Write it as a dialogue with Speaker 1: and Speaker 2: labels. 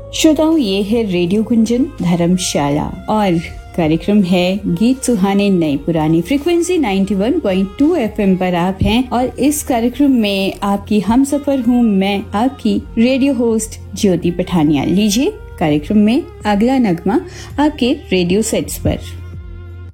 Speaker 1: श्रोताओं, ये है रेडियो गुंजन धर्मशाला और कार्यक्रम है गीत सुहाने नए पुराने। फ्रीक्वेंसी 91.2 FM पर आप हैं और इस कार्यक्रम में आपकी हमसफर हूँ मैं, आपकी रेडियो होस्ट ज्योति पठानिया। लीजिए कार्यक्रम में अगला नगमा आपके रेडियो सेट्स पर।